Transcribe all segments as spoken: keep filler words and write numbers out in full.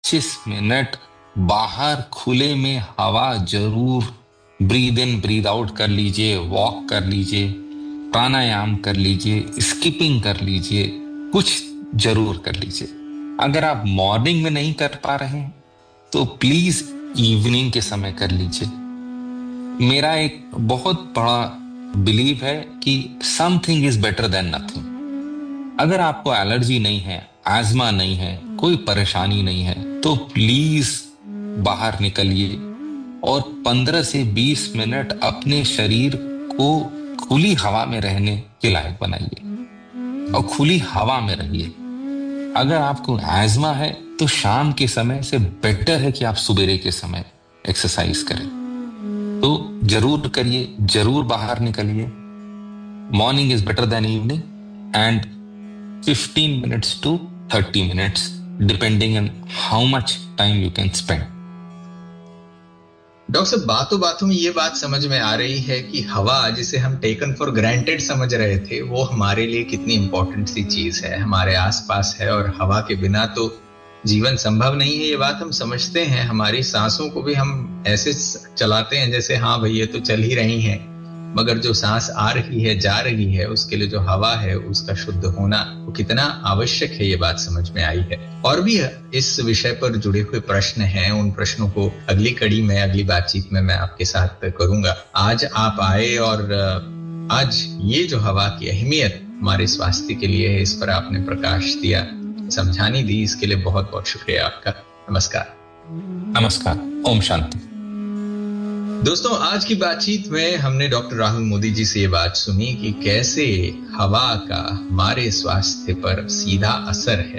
पच्चीस मिनट बाहर खुले में हवा जरूर ब्रीद इन ब्रीद आउट कर लीजिए, वॉक कर लीजिए, प्राणायाम कर लीजिए, स्किपिंग कर लीजिए, कुछ जरूर कर लीजिए। अगर आप मॉर्निंग में नहीं कर पा रहे हैं तो प्लीज इवनिंग के समय कर लीजिए। मेरा एक बहुत बड़ा बिलीव है कि something is better than nothing. अगर आपको एलर्जी नहीं है, आजमा नहीं है, कोई परेशानी नहीं है, तो प्लीज बाहर निकलिए और पंद्रह से बीस मिनट अपने शरीर को खुली हवा में रहने के लायक बनाइए और खुली हवा में रहिए। अगर आपको एजमा है तो शाम के समय से बेटर है कि आप सुबेरे के समय एक्सरसाइज करें। तो जरूर करिए, जरूर बाहर निकलिए। Morning is better than evening and fifteen minutes to thirty minutes depending on how much time you can spend. Doctor साहब, बातों बातों में ये बात समझ में आ रही है कि हवा जिसे हम टेकन फॉर ग्रांटेड समझ रहे थे वो हमारे लिए कितनी इंपॉर्टेंट सी चीज है, हमारे आसपास है और हवा के बिना तो जीवन संभव नहीं है। ये बात हम समझते हैं। हमारी सांसों को भी हम ऐसे चलाते हैं जैसे हाँ भाई ये तो चल ही रही हैं, मगर जो सांस आ रही है जा रही है उसके लिए जो हवा है उसका शुद्ध होना वो कितना आवश्यक है, ये बात समझ में आई है। और भी इस विषय पर जुड़े हुए प्रश्न हैं, उन प्रश्नों को अगली कड़ी में, अगली बातचीत में मैं आपके साथ करूंगा। आज आप आए और आज ये जो हवा की अहमियत हमारे स्वास्थ्य के लिए है इस पर आपने प्रकाश दिया, समझानी दी, इसके लिए बहुत बहुत शुक्रिया आपका। नमस्कार। नमस्कार। ओम शांति। दोस्तों, आज की बातचीत में हमने डॉक्टर राहुल मोदी जी से ये बात सुनी कि कैसे हवा का हमारे स्वास्थ्य पर सीधा असर है।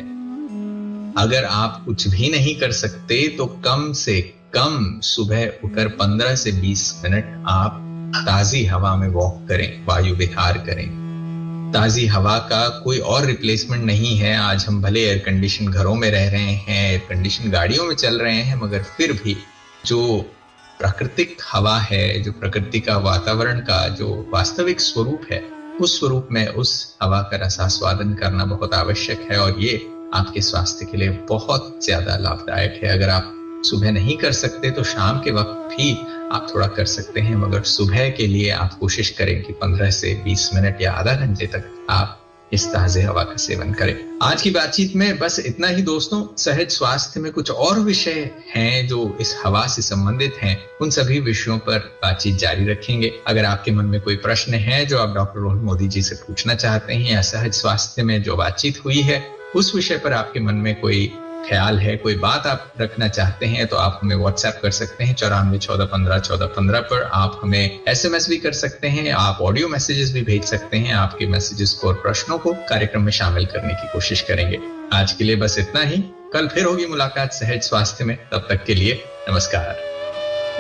अगर आप कुछ भी नहीं कर सकते तो कम से कम सुबह उठकर पंद्रह से बीस मिनट आप ताजी हवा में वॉक करें, वायु विहार करें। ताजी हवा का कोई और रिप्लेसमेंट नहीं है। आज हम भले एयर कंडीशन घरों में रह रहे हैं, एयर कंडीशन गाड़ियों में चल रहे हैं, मगर फिर भी जो प्राकृतिक हवा है, जो प्रकृति का वातावरण का जो वास्तविक स्वरूप है, उस स्वरूप में उस हवा का रसास्वादन करना बहुत आवश्यक है और ये आपके स्वास्थ्य के लिए बहुत ज्यादा लाभदायक है। अगर आप सुबह नहीं कर सकते तो शाम के वक्त भी आप थोड़ा कर सकते हैं, मगर सुबह के लिए आप कोशिश करें कि पंद्रह से बीस मिनट या आधा घंटे तक आप इस ताजे हवा का सेवन करें। आज की बातचीत में बस इतना ही दोस्तों। सहज स्वास्थ्य में कुछ और विषय हैं जो इस हवा से संबंधित हैं, उन सभी विषयों पर बातचीत जारी रखेंगे। अगर आपके मन में कोई प्रश्न है जो आप डॉक्टर राहुल मोदी जी से पूछना चाहते हैं या सहज स्वास्थ्य में जो बातचीत हुई है उस विषय पर आपके मन में कोई ख्याल है, कोई बात आप रखना चाहते हैं, तो आप हमें व्हाट्सएप कर सकते हैं चौरानवे चौदह पंद्रह चौदह पंद्रह पर। आप हमें एसएमएस भी कर सकते हैं, आप ऑडियो मैसेजेस भी भेज सकते हैं। आपके मैसेजेस को और प्रश्नों को कार्यक्रम में शामिल करने की कोशिश करेंगे। आज के लिए बस इतना ही। कल फिर होगी मुलाकात सहज स्वास्थ्य में। तब तक के लिए नमस्कार।